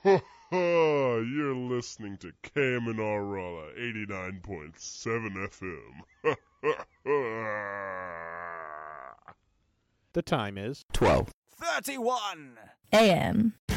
You're listening to KMNR Raleigh 89.7 FM. The time is 12:31 AM.